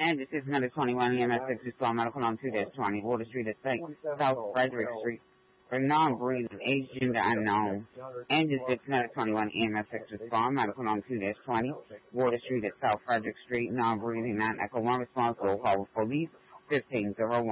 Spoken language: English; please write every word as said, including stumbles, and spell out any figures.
And this is number twenty-one, E M S six respond medical on two twenty, Water Street at South Frederick Street. For non-breathing, age gender unknown. And this is number twenty-one, E M S six respond medical on two twenty, Water Street at South Frederick Street. Non-breathing, non-echo one response, roll call with police, fifteen oh one.